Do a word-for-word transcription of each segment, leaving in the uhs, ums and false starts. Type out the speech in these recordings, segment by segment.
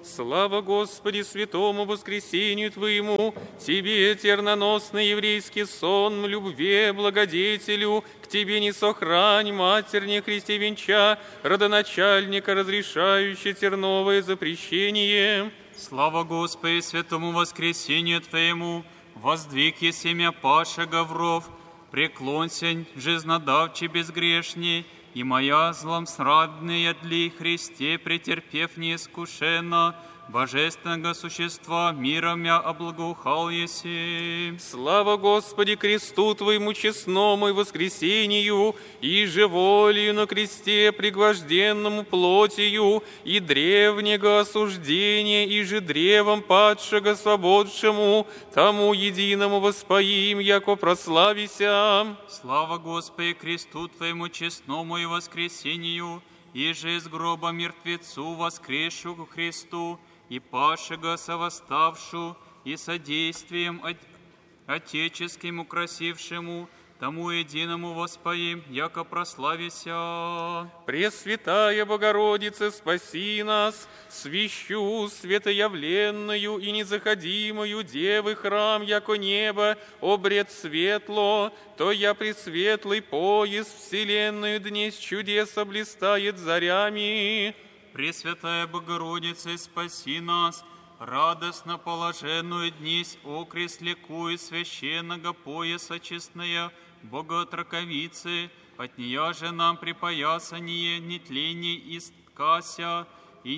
Слава Господи, святому воскресению Твоему, Тебе, терноносный еврейский сон, любви, благодетелю, к Тебе не сохрань, матерне Христе венча, родоначальника, разрешающий терновое запрещение. Слава Господи, святому воскресению Твоему, воздвиг семя Паша Гавров, преклонься, жизнодавче безгрешней, и моя зломсрадная дли Христе, претерпев неискушенно, божественного существа миром я облагоухал еси. Слава Господи, кресту Твоему честному и воскресению, и же волею на кресте пригвожденному плотью, и древнего осуждения, и же древом падшего свободшему, тому единому воспоим, яко прославися. Слава Господи, кресту Твоему честному и воскресению, и же из гроба мертвецу воскресшу к Христу, и пашего совоставшу, и содействием от... отеческим украсившему, тому единому воспоим, яко прославися. Пресвятая Богородица, спаси нас, свящу светоявленную и незаходимую Девы храм, яко небо, обред светло, то я пресветлый пояс вселенную днесь чудеса блистает зарями. Пресвятая Богородица, спаси нас, радостно положенную днесь окрест лекуй священного пояса честная Боготраковицы, от нее же нам припоясание нетление искася и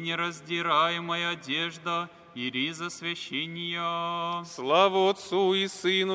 нераздираемая одежда и риза священия. Слава Отцу и Сыну